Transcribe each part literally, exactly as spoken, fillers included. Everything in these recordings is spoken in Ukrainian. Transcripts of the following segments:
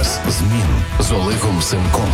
Час змін з Олегом Семком.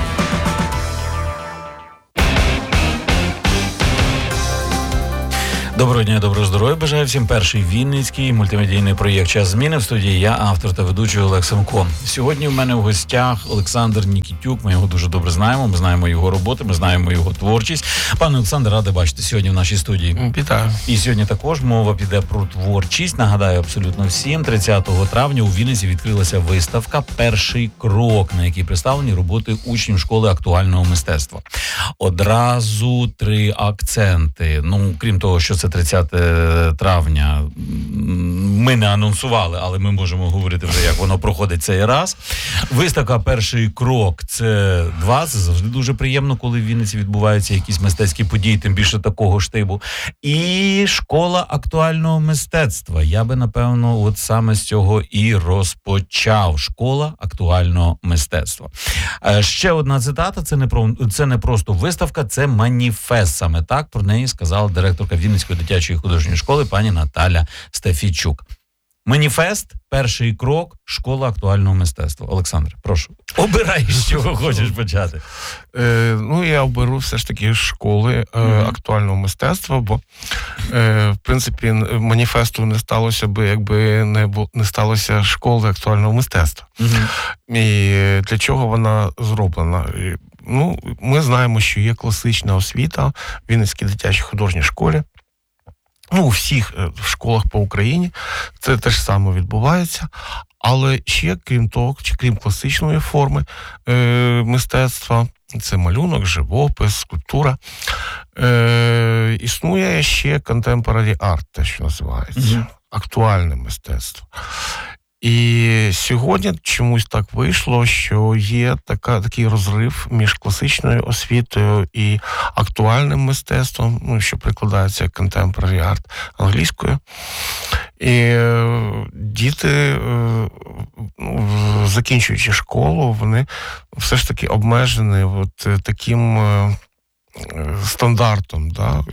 Доброго дня, доброго здоров'я. Бажаю всім. Перший вінницький мультимедійний проєкт «Час зміни». В студії я, автор та ведучий Олег Семко. Сьогодні в мене в гостях Олександр Нікітюк. Ми його дуже добре знаємо. Ми знаємо його роботи, ми знаємо його творчість. Пане Олександр, радий бачити сьогодні в нашій студії. Вітаю. І сьогодні також мова піде про творчість. Нагадаю абсолютно всім. тридцятого травня у Вінниці відкрилася виставка «Перший крок», на якій представлені роботи учнів школи актуального мистецтва. Одразу три акценти. Ну, крім того, що це тридцятого травня, ми не анонсували, але ми можемо говорити вже, як воно проходить цей раз. Виставка «Перший крок» – це два, це завжди дуже приємно, коли в Вінниці відбуваються якісь мистецькі події, тим більше такого штибу. І школа актуального мистецтва. Я би, напевно, от саме з цього і розпочав. Школа актуального мистецтва. Ще одна цитата, це не, про, це не просто виставка, це маніфест. Саме так про неї сказала директорка Вінницької дитячої художньої школи пані Наталя Стефійчук. Маніфест, перший крок, школа актуального мистецтва. Олександр, прошу, обирай, з чого хочеш почати. Е, ну, я оберу все ж таки школи е, mm-hmm. актуального мистецтва, бо, е, в принципі, маніфесту не сталося би, якби не, бу, не сталося школи актуального мистецтва. Mm-hmm. І для чого вона зроблена? Ну, ми знаємо, що є класична освіта в Вінницькій дитячій художній школі. Ну, у всіх школах по Україні це те ж саме відбувається, але ще, крім того, чи крім класичної форми е, мистецтва, це малюнок, живопис, скульптура, е, існує ще contemporary art, те, що називається, mm-hmm. актуальне мистецтво. І сьогодні чомусь так вийшло, що є така, такий розрив між класичною освітою і актуальним мистецтвом, ну, що прикладається як contemporary art англійською. І е, діти, е, ну, закінчуючи школу, вони все ж таки обмежені от таким е, стандартом, да,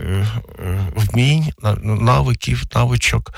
вмінь, навиків, навичок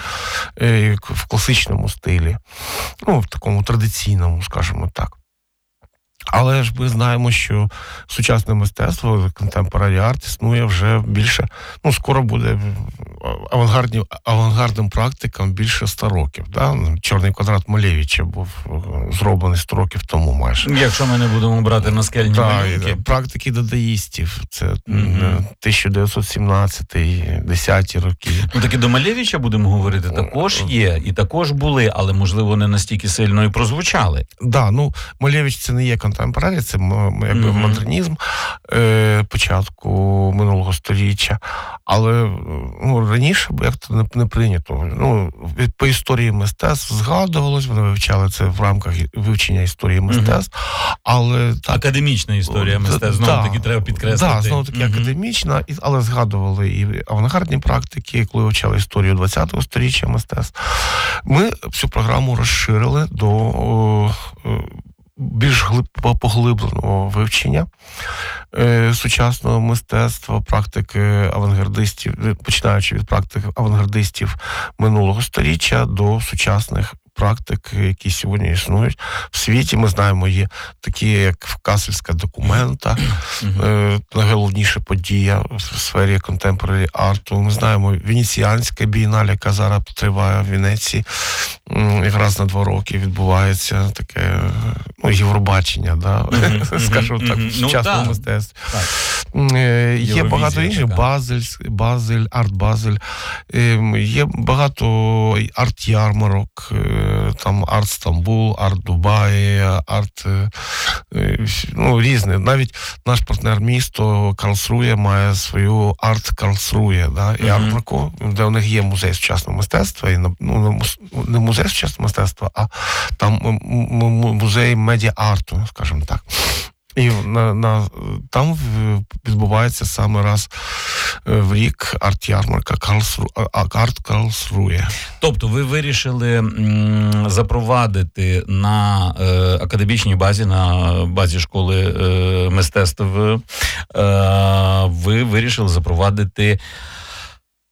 в класичному стилі, ну, в такому традиційному, скажімо так. Але ж ми знаємо, що сучасне мистецтво, contemporary art, існує вже більше, ну, скоро буде авангардним, авангардним практикам більше ста років. Да? Чорний квадрат Малевича був зроблений сто років тому майже. Якщо ми не будемо брати наскельні малюнки. Практики дадаїстів, це mm-hmm. тисяча дев'ятсот сімнадцятий, десяті роки. Ну, таки до Малевича, будемо говорити, також є, і також були, але, можливо, не настільки сильно і прозвучали. Так, да, ну, Малевич це не є контемпорарі, це якби mm-hmm. модернізм е, початку минулого сторіччя, але ну, раніше як то не, не прийнято. Ну, по історії мистецтв згадувалось, вони вивчали це в рамках вивчення історії мистецтв, mm-hmm. але так, академічна історія мистецтв, знову да, таки треба підкреслити. Так, да, знову таки mm-hmm. академічна, але згадували і авангардні практики, коли вивчали історію ХХ сторіччя мистецтв. Ми цю програму розширили до о, о, більш глиб, поглибленого вивчення е, сучасного мистецтва, практики авангардистів, починаючи від практик авангардистів минулого сторіччя до сучасних практик, які сьогодні існують в світі. Ми знаємо, є такі, як Касельська документа, е, найголовніша подія в сфері contemporary арту. Ми знаємо Венеціанська бієнале, яка зараз триває в Венеції, якраз на два роки відбувається таке, ну, Євробачення, да? mm-hmm. скажімо так, в сучасному ну, мистецтві. Е, є багато інших, Базель, Базель, арт-Базель, е, є багато арт-ярмарок, там арт Стамбул, арт Дубай, арт, ну, різне. Навіть наш партнер місто Карлсрує має свою арт Карлсрує, да, ярмарку, mm-hmm. де у них є музей сучасного мистецтва, і, ну, не музей сучасного мистецтва, а там музей медіа-арту, скажімо так. І на, на, там відбувається саме раз в рік арт-ярмарка Карлсру, арт Карлсрує. Тобто ви вирішили м, запровадити на е, академічній базі, на базі школи е, мистецтв, е, ви вирішили запровадити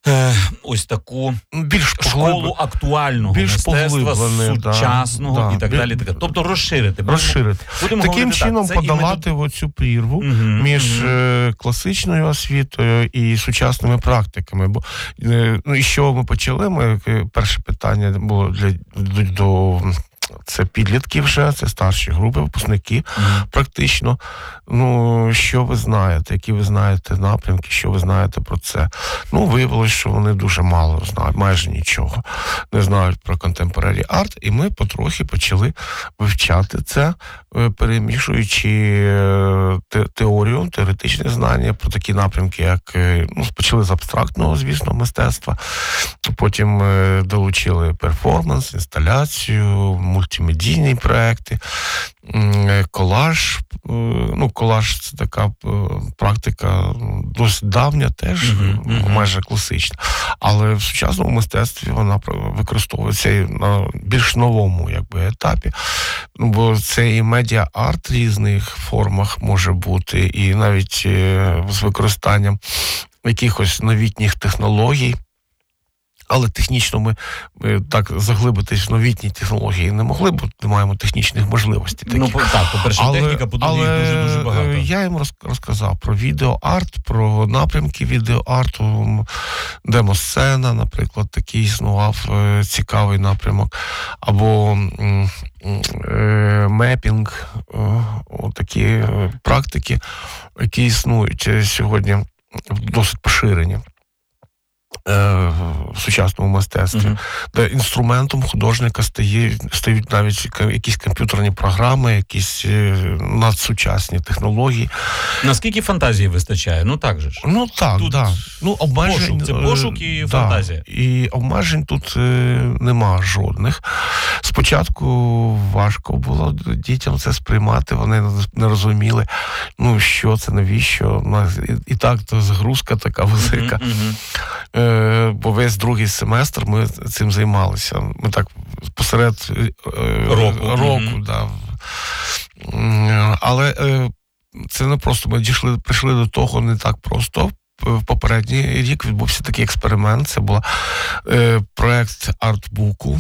е, ось таку Більш школу актуального більш мистецтва, сучасного да, і так да, далі. Так. Тобто розширити. Розширити. Будемо Таким говорити чином так, це подолати метод... оцю прірву угу, між угу. е, класичною освітою і сучасними практиками. Бо е, ну і що ми почали? Ми е, перше питання було для до, до це підлітки вже, це старші групи, випускники, mm. практично. Ну, що ви знаєте, які ви знаєте напрямки, що ви знаєте про це? Ну, виявилось, що вони дуже мало знають, майже нічого. Не знають про contemporary art, і ми потрохи почали вивчати це, перемішуючи те, теорію, теоретичне знання про такі напрямки, як, ну, почали з абстрактного, звісно, мистецтва, потім долучили перформанс, інсталяцію, мультимедійні проекти, колаж. Ну, колаж – це така практика досить давня теж, uh-huh, uh-huh. майже класична. Але в сучасному мистецтві вона використовується на більш новому якби, етапі. Бо це і медіа-арт в різних формах може бути, і навіть з використанням якихось новітніх технологій. Але технічно ми, ми так заглибитись в новітні технології не могли, бо не маємо технічних можливостей. Таких. Ну, так, по-перше, але, техніка, по-друге, їх дуже-дуже багато. Я їм розказав про відеоарт, про напрямки відеоарту, демосцена, наприклад, такий існував цікавий напрямок, або е, мепінг, е, такі практики, які існують сьогодні досить поширені в сучасному мистецтві, mm-hmm. де інструментом художника стає, стають навіть якісь комп'ютерні програми, якісь надсучасні технології. Наскільки фантазії вистачає? Ну так же ж. Ну так, тут да. Ну, обмежень, пошук, це пошук і да, фантазія. І обмежень тут нема жодних. Спочатку важко було дітям це сприймати, вони не розуміли, ну що це, навіщо. І так, то загрузка така велика. Mm-hmm. Бо весь другий семестр ми цим займалися. Ми так посеред року, року mm-hmm. да. Але це не просто, ми дійшли, прийшли до того не так просто. В попередній рік відбувся такий експеримент. Це був проєкт артбуку,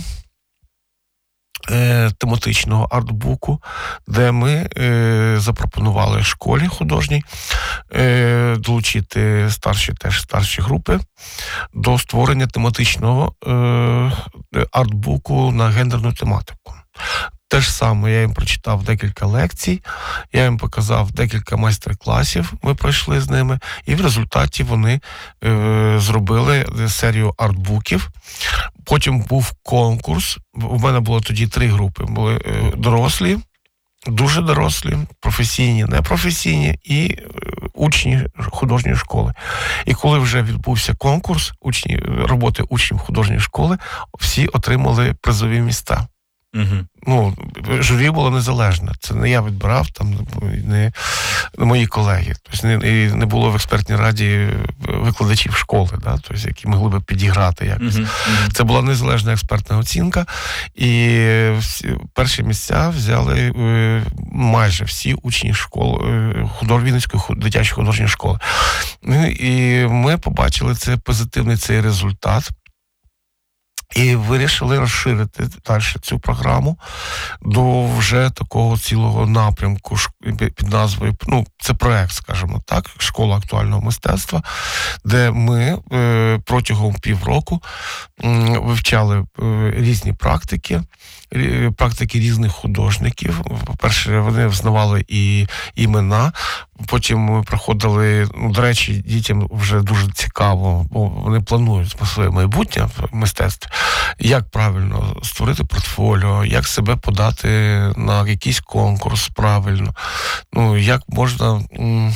тематичного артбуку, де ми е, запропонували школі художній е, долучити старші, теж старші групи до створення тематичного е, артбуку на гендерну тематику. Те ж саме, я їм прочитав декілька лекцій, я їм показав декілька майстер-класів, ми пройшли з ними, і в результаті вони е, зробили серію артбуків. Потім був конкурс, у мене було тоді три групи, були е, дорослі, дуже дорослі, професійні, непрофесійні і е, учні художньої школи. І коли вже відбувся конкурс, учні, роботи учнів художньої школи, всі отримали призові місця. Угу. Ну, журі було незалежне. Це не я відбирав, там не, не мої колеги. Тобто не, не було в експертній раді викладачів школи, да? Тобто, які могли б підіграти якось. Угу. Угу. Це була незалежна експертна оцінка, і всі, перші місця взяли майже всі учні школи, худож, Вінницької дитячої художньої школи. І ми побачили це позитивний цей результат. І вирішили розширити далі цю програму до вже такого цілого напрямку під назвою, ну, це проект, скажімо так, «Школа актуального мистецтва», де ми е, протягом півроку е, вивчали е, різні практики, практики різних художників. По-перше, вони взнавали і імена, потім ми проходили, ну, до речі, дітям вже дуже цікаво, бо вони планують своє майбутнє в мистецтві, як правильно створити портфоліо, як себе подати на якийсь конкурс правильно, ну, як можна...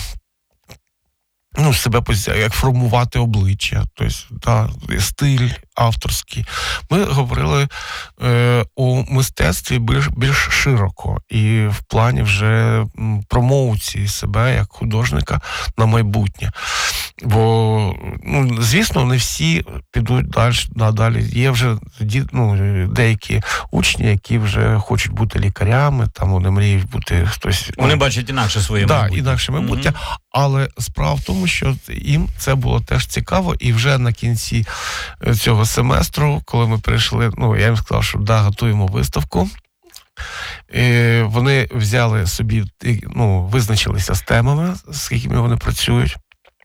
Ну, себе як формувати обличчя, тобто, да, стиль, авторські. Ми говорили е, у мистецтві більш, більш широко і в плані вже промоуції себе як художника на майбутнє. Бо, ну, звісно, не всі підуть далі, надалі. Є вже ну, деякі учні, які вже хочуть бути лікарями, там вони мріють бути хтось... Вони ну, бачать інакше своє да, майбутнє. інакше майбутнє. Mm-hmm. Але справа в тому, що їм це було теж цікаво, і вже на кінці цього семестру, коли ми прийшли, ну, я їм сказав, що да, готуємо виставку. І вони взяли собі, ну, визначилися з темами, з якими вони працюють.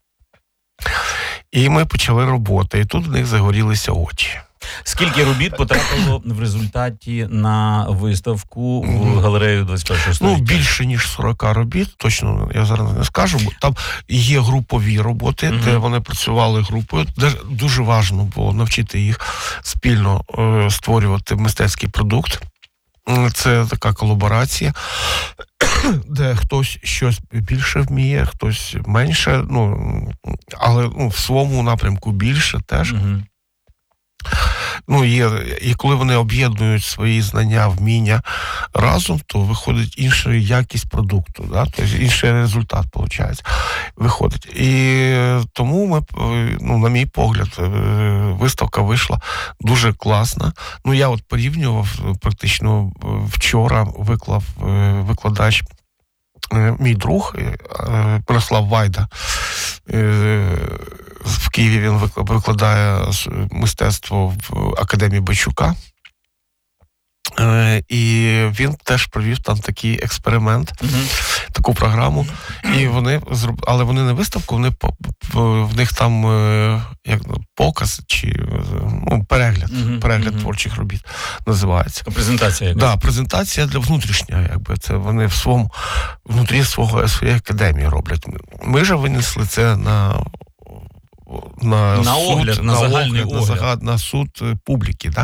І ми почали роботу, і тут в них загорілися очі. Скільки робіт потрапило в результаті на виставку в галерею двадцять першого століття? Ну, більше, ніж сорок робіт, точно я зараз не скажу, бо там є групові роботи, mm-hmm. де вони працювали групою, де дуже важливо було навчити їх спільно е, створювати мистецький продукт. Це така колаборація, де хтось щось більше вміє, хтось менше, ну, але ну, в своєму напрямку більше теж. Mm-hmm. Ну, є, і коли вони об'єднують свої знання, вміння разом, то виходить інша якість продукту, да? Тобто інший результат, виходить, виходить. І тому ми, ну, на мій погляд, виставка вийшла дуже класна. Ну, я от порівнював, практично вчора виклав викладач, мій друг Мирослав Вайда, в Києві він викладає мистецтво в Академії Бачука. І він теж провів там такий експеримент, uh-huh. таку програму. І вони зроб... Але вони не виставку, вони в них там як показ чи ну, перегляд, uh-huh. перегляд uh-huh. творчих робіт називається. Презентація. Так, да, презентація для внутрішнього, якби це вони в своєму внутрі свого своєї академії роблять. Ми ж винесли це на На, на суд, огляд, на, на загальний огляд, огляд. На, загад, на суд публіки, да?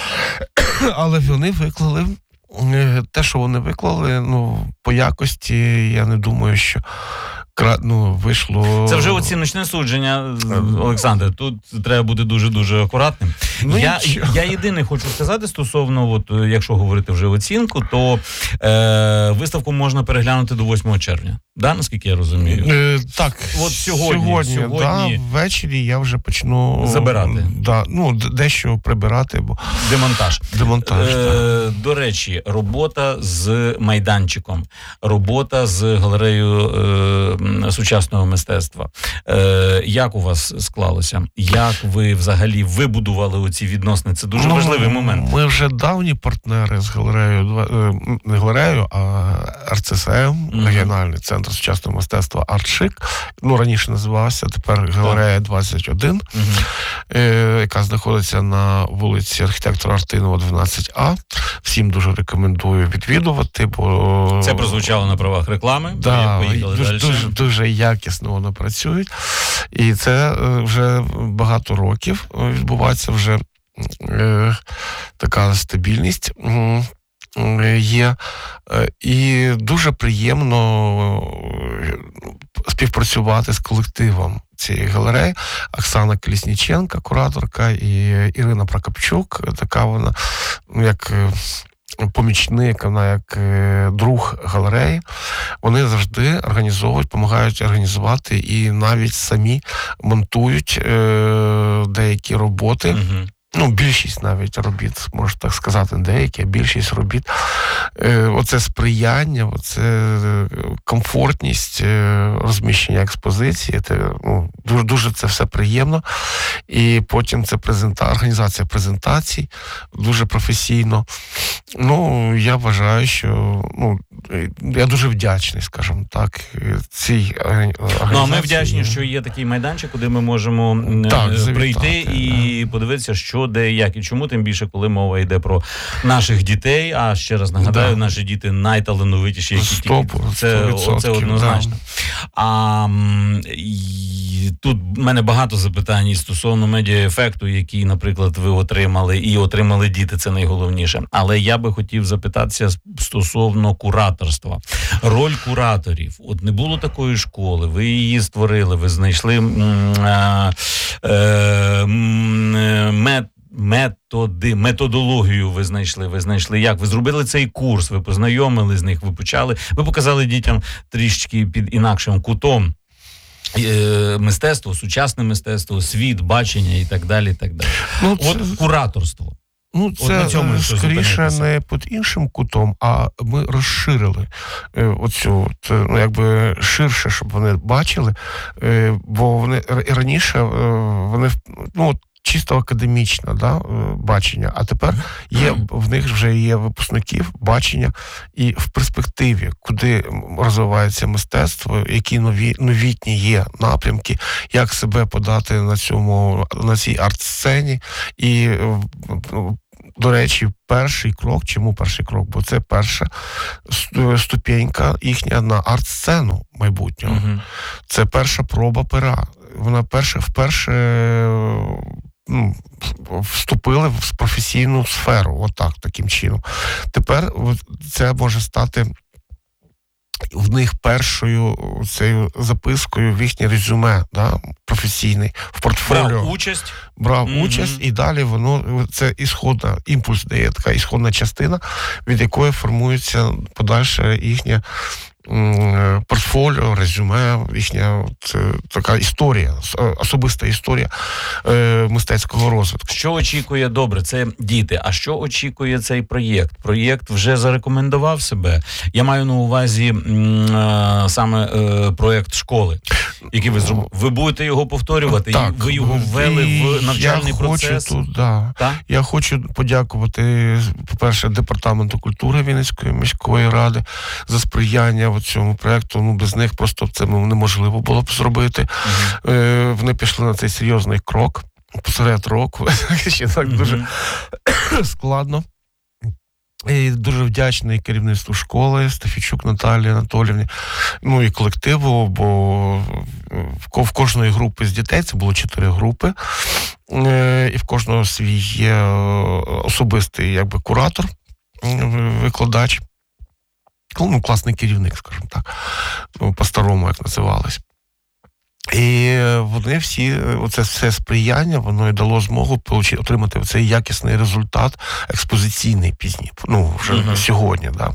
Але вони виклали те, що вони виклали, ну, по якості, я не думаю, що ну, вийшло... Це вже оціночне судження, Олександр. Тут треба бути дуже-дуже акуратним. Ну, я, я єдине хочу сказати стосовно, от, якщо говорити вже оцінку, то е, виставку можна переглянути до восьмого червня. Да, наскільки я розумію? Е, так. От сьогодні, сьогодні, сьогодні... Да, ввечері я вже почну... Забирати. Да, ну, дещо прибирати, бо... Демонтаж. Демонтаж, е, До речі, робота з майданчиком, робота з галереєю е, сучасного мистецтва. Е, як у вас склалося? Як ви взагалі вибудували оці відносини? Це дуже ну, важливий момент. Ми вже давні партнери з галереєю, не галереєю, а ар це ес ем, mm-hmm. регіональний центр сучасного мистецтва «Артшик». Ну, раніше називався, тепер галерея двадцять один, mm-hmm. е, яка знаходиться на вулиці архітектора Артинова, дванадцять А. Всім дуже рекомендую відвідувати, бо... Це прозвучало на правах реклами. Да, дуже, дуже, дуже якісно воно працюють. І це вже багато років відбувається вже е, така стабільність е, є. І дуже приємно співпрацювати з колективом цієї галереї. Оксана Колісніченка, кураторка, і Ірина Прокопчук, така вона, як... помічник, вона як е, друг галереї, вони завжди організовують, допомагають організувати і навіть самі монтують е, деякі роботи. Mm-hmm. Ну, більшість навіть робіт, можна так сказати, деякі, а більшість робіт. Е, оце сприяння, оце комфортність е, розміщення експозиції. Це, ну, дуже, дуже це все приємно. І потім це презента... організація презентацій дуже професійно. Ну, я вважаю, що ну, я дуже вдячний, скажімо так, цій організації. Ну, а ми вдячні, що є такий майданчик, куди ми можемо так, прийти і подивитися, що, де, як і чому, тим більше, коли мова йде про наших дітей, а ще раз нагадаю, да. наші діти найталановитіші, які Стоп, тільки... Це, це однозначно. Да. А і, тут в мене багато запитань і стосовно медіаефекту, який, наприклад, ви отримали, і отримали діти, це найголовніше. Але я би хотів запитатися стосовно кураторства. Роль кураторів. От не було такої школи, ви її створили, ви знайшли м- а, е- м- мет методи, методологію ви знайшли? Ви знайшли як? Ви зробили цей курс, ви познайомили з них, ви почали, ви показали дітям трішечки під інакшим кутом е, мистецтво, сучасне мистецтво, світ, бачення і так далі, і так далі. Ну, це... От кураторство. Ну, От це на цьому скоріше не під іншим кутом, а ми розширили е, оцю, от, ну, якби ширше, щоб вони бачили, е, бо вони раніше е, вони, ну, от, чисто академічне, да, бачення, а тепер є, в них вже є випускників бачення і в перспективі, куди розвивається мистецтво, які нові, новітні є напрямки, як себе подати на цьому, на цій арт-сцені. І, до речі, перший крок, чому перший крок? Бо це перша ступенька їхня на арт-сцену майбутнього. Uh-huh. Це перша проба пера. Вона перша, вперше ну, вступили в професійну сферу, отак, таким чином. Тепер це може стати в них першою цією запискою в їхнє резюме, да, професійний, в портфоліо. Брав участь. Брав mm-hmm. участь, і далі воно, це ісходна, імпульс дає, така ісходна частина, від якої формується подальше їхнє портфоліо, резюме, їхня от, така історія, особиста історія е, мистецького розвитку. Що очікує, добре, це діти, а що очікує цей проєкт? Проєкт вже зарекомендував себе. Я маю на увазі м, а, саме е, проєкт школи, який ви зробили. Ви будете його повторювати? Так, ви його ввели в навчальний я процес? Хочу тут, да. Так? Я хочу подякувати, по-перше, Департаменту культури Вінницької міської ради за сприяння в цьому проєкту. Ну, без них просто це неможливо було б зробити. Uh-huh. Е, вони пішли на цей серйозний крок посеред року. Ще так uh-huh. дуже складно. І дуже вдячний керівництву школи Стефійчук Наталії Анатоліївні, ну і колективу, бо в кожної групи з дітей, це було чотири групи, і в кожного свій є особистий якби куратор, викладач, ну, класний керівник, скажімо так, по-старому, як називалось. І вони всі, оце все сприяння, воно і дало змогу отримати цей якісний результат експозиційний пізні, ну, вже uh-huh. сьогодні, да,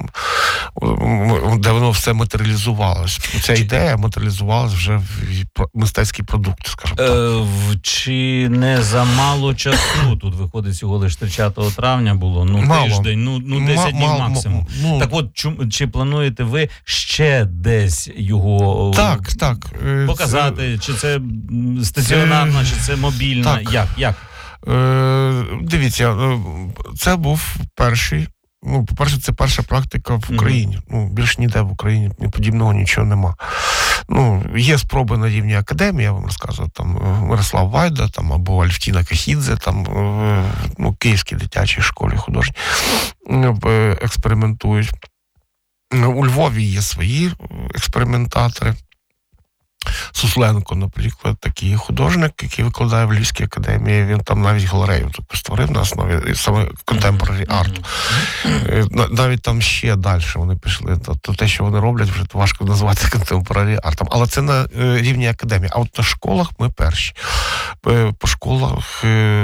де воно все матеріалізувалось. Ця ідея матеріалізувалась вже в мистецький продукт, скажімо так. Е, чи не замало часу? Тут виходить всього лише тридцятого травня було, ну, мало. тиждень, ну, ну десять днів мало, максимум. Ну, так от, чум, чи плануєте ви ще десь його так, так, показати? Це... Чи це стаціонарна, це... чи це мобільна? Так. Як? Як? Е, дивіться, це був перший, ну, по-перше, це перша практика в Україні. Mm-hmm. Ну, більш ніде в Україні подібного нічого нема. Ну, є спроби на рівні академії, я вам розказував, там Мирослав Вайда, там, або Альфтіна Кахідзе, там, ну, Київській дитячій школі художній, експериментують. У Львові є свої експериментатори. Сусленко, наприклад, такий художник, який викладає в Львівській академії, він там навіть галерею тут створив на основі саме contemporary art. Навіть там ще далі вони пішли. То те, що вони роблять, вже важко назвати contemporary art. Але це на рівні академії. А от на школах ми перші. По школах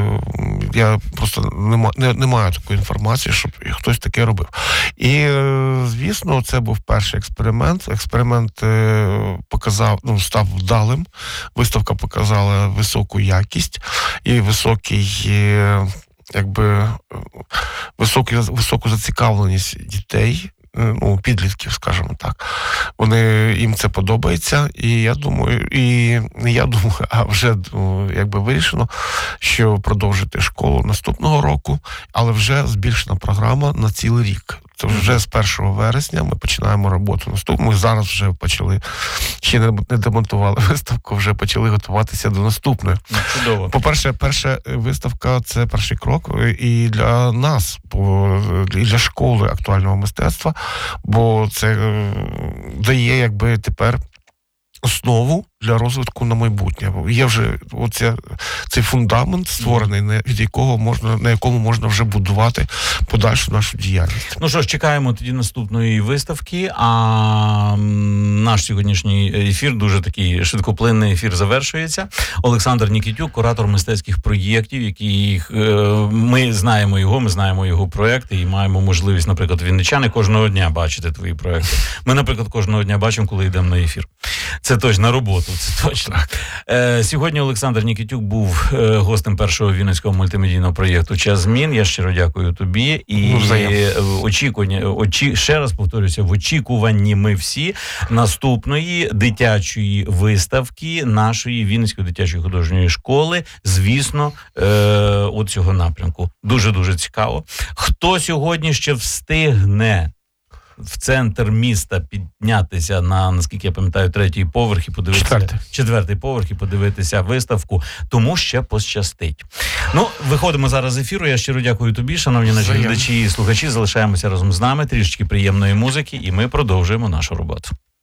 я просто не, не, не маю такої інформації, щоб хтось таке робив. І, звісно, це був перший експеримент. Експеримент показав, ну, став вдалим. Виставка показала високу якість і високий, якби, високу, високу зацікавленість дітей, ну, підлітків, скажімо так. Вони, їм це подобається, і я думаю, і не я думаю, а вже, ну, якби вирішено, що продовжити школу наступного року, але вже збільшена програма на цілий рік. Це вже з першого вересня ми починаємо роботу наступну. Ми зараз вже почали, ще не, не демонтували виставку, вже почали готуватися до наступної. Чудово. По-перше, перша виставка – це перший крок і для нас, і для школи актуального мистецтва, бо це дає, якби, тепер основу для розвитку на майбутнє. Є вже оця, цей фундамент створений, на, від якого можна, на якому можна вже будувати подальшу нашу діяльність. Ну що ж, чекаємо тоді наступної виставки, а наш сьогоднішній ефір, дуже такий швидкоплинний ефір, завершується. Олександр Нікітюк, куратор мистецьких проєктів, яких ми знаємо його, ми знаємо його проекти і маємо можливість, наприклад, вінничани кожного дня бачити твої проекти. Ми, наприклад, кожного дня бачимо, коли йдемо на ефір. Це точно, на роботу, це точно. Е, сьогодні Олександр Нікітюк був е, гостем першого вінницького мультимедійного проєкту «Час змін». Я щиро дякую тобі. І ну, очікування, очі, ще раз повторюся, в очікуванні ми всі наступної дитячої виставки нашої Вінницької дитячої художньої школи, звісно, е, от цього напрямку. Дуже-дуже цікаво. Хто сьогодні ще встигне в центр міста піднятися на, наскільки я пам'ятаю, третій поверх і подивитися четвертий. четвертий поверх і подивитися виставку, тому ще пощастить. Ну, виходимо зараз з ефіру. Я щиро дякую тобі, шановні наші глядачі і слухачі. Залишаємося разом з нами, трішечки приємної музики, і ми продовжуємо нашу роботу.